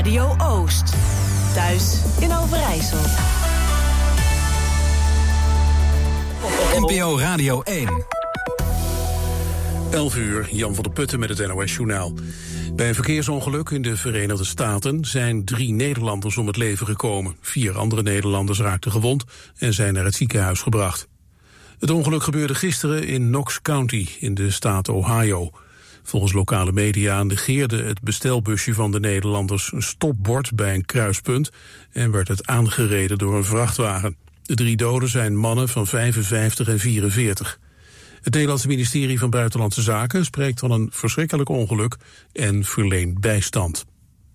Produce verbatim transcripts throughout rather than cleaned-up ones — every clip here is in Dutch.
Radio Oost. Thuis in Overijssel. N P O Radio één. elf uur, Jan van der Putten met het N O S-journaal. Bij een verkeersongeluk in de Verenigde Staten zijn drie Nederlanders om het leven gekomen. Vier andere Nederlanders raakten gewond en zijn naar het ziekenhuis gebracht. Het ongeluk gebeurde gisteren in Knox County in de staat Ohio. Volgens lokale media negeerde het bestelbusje van de Nederlanders een stopbord bij een kruispunt en werd het aangereden door een vrachtwagen. De drie doden zijn mannen van vijfenvijftig en vierenveertig. Het Nederlandse ministerie van Buitenlandse Zaken spreekt van een verschrikkelijk ongeluk en verleent bijstand.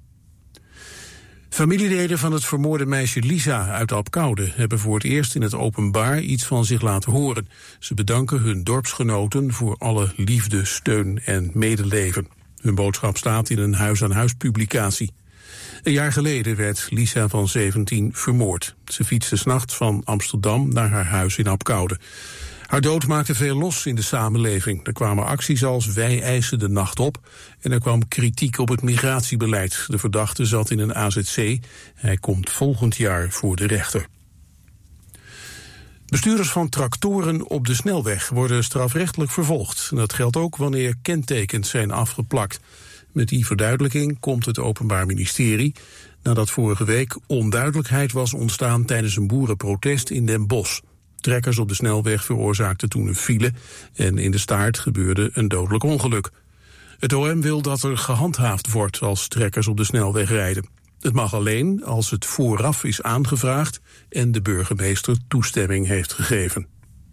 Familieleden van het vermoorde meisje Lisa uit Abcoude hebben voor het eerst in het openbaar iets van zich laten horen. Ze bedanken hun dorpsgenoten voor alle liefde, steun en medeleven. Hun boodschap staat in een huis-aan-huis publicatie. Een jaar geleden werd Lisa van zeventien vermoord. Ze fietste 's nachts van Amsterdam naar haar huis in Abcoude. Haar dood maakte veel los in de samenleving. Er kwamen acties als wij eisen de nacht op en er kwam kritiek op het migratiebeleid. De verdachte zat in een A Z C. Hij komt volgend jaar voor de rechter. Bestuurders van tractoren op de snelweg worden strafrechtelijk vervolgd. Dat geldt ook wanneer kentekens zijn afgeplakt. Met die verduidelijking komt het Openbaar Ministerie nadat vorige week onduidelijkheid was ontstaan tijdens een boerenprotest in Den Bosch. Trekkers op de snelweg veroorzaakten toen een file en in de staart gebeurde een dodelijk ongeluk. Het O M wil dat er gehandhaafd wordt als trekkers op de snelweg rijden. Het mag alleen als het vooraf is aangevraagd en de burgemeester toestemming heeft gegeven.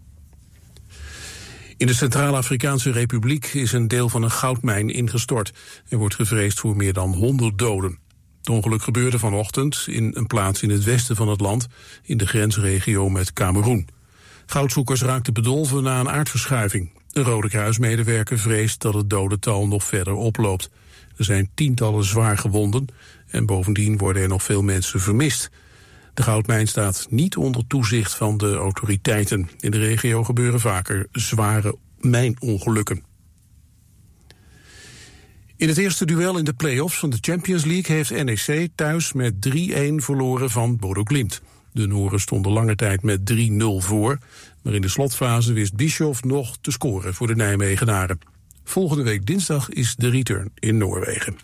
In de Centraal-Afrikaanse Republiek is een deel van een goudmijn ingestort. Er wordt gevreesd voor meer dan honderd doden. Het ongeluk gebeurde vanochtend in een plaats in het westen van het land, in de grensregio met Kameroen. Goudzoekers raakten bedolven na een aardverschuiving. Een Rode Kruismedewerker vreest dat het dodental nog verder oploopt. Er zijn tientallen zwaar gewonden en bovendien worden er nog veel mensen vermist. De goudmijn staat niet onder toezicht van de autoriteiten. In de regio gebeuren vaker zware mijnongelukken. In het eerste duel in de play-offs van de Champions League heeft N E C thuis met drie-een verloren van Bodo Glimt. De Noren stonden lange tijd met drie nul voor, maar in de slotfase wist Bischoff nog te scoren voor de Nijmegenaren. Volgende week dinsdag is de return in Noorwegen.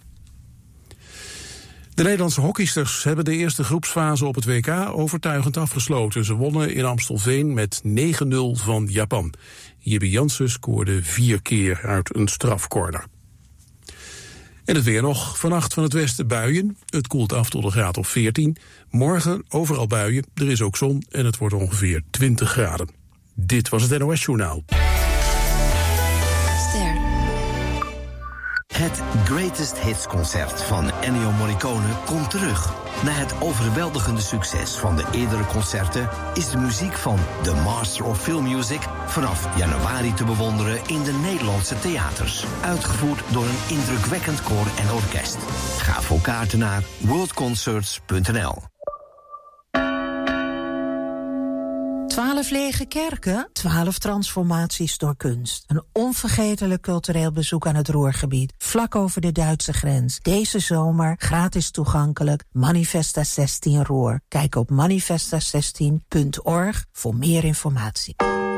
De Nederlandse hockeysters hebben de eerste groepsfase op het W K overtuigend afgesloten. Ze wonnen in Amstelveen met negen nul van Japan. Jibbe Jansen scoorde vier keer uit een strafcorner. En het weer nog. Vannacht van het westen buien. Het koelt af tot een graad of veertien. Morgen overal buien. Er is ook zon en het wordt ongeveer twintig graden. Dit was het N O S-journaal. Ster. Het Greatest Hits concert van Ennio Morricone komt terug. Na het overweldigende succes van de eerdere concerten is de muziek van The Master of Film Music vanaf januari te bewonderen in de Nederlandse theaters. Uitgevoerd door een indrukwekkend koor en orkest. Ga voor kaarten naar worldconcerts punt n l. Twaalf lege kerken, twaalf transformaties door kunst. Een onvergetelijk cultureel bezoek aan het Ruhrgebied, vlak over de Duitse grens. Deze zomer gratis toegankelijk, Manifesta zestien Ruhr. Kijk op manifesta zestien punt org voor meer informatie.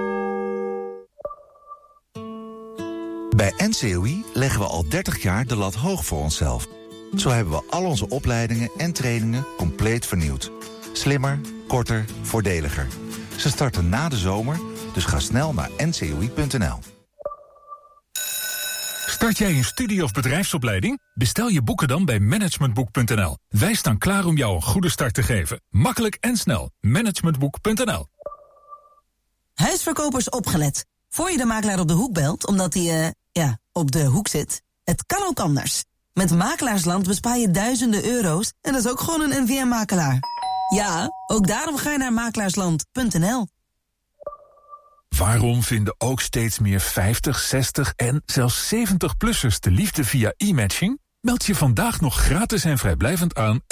Bij N C O I leggen we al dertig jaar de lat hoog voor onszelf. Zo hebben we al onze opleidingen en trainingen compleet vernieuwd. Slimmer, korter, voordeliger. Ze starten na de zomer, dus ga snel naar n c o i punt n l. Start jij een studie- of bedrijfsopleiding? Bestel je boeken dan bij managementboek punt n l. Wij staan klaar om jou een goede start te geven. Makkelijk en snel. managementboek punt n l. Huisverkopers opgelet. Voor je de makelaar op de hoek belt, omdat hij, uh, ja, op de hoek zit. Het kan ook anders. Met Makelaarsland bespaar je duizenden euro's en dat is ook gewoon een N V M-makelaar. Ja, ook daarom ga je naar makelaarsland punt n l. Waarom vinden ook steeds meer vijftig, zestig en zelfs zeventig-plussers de liefde via e-matching? Meld je vandaag nog gratis en vrijblijvend aan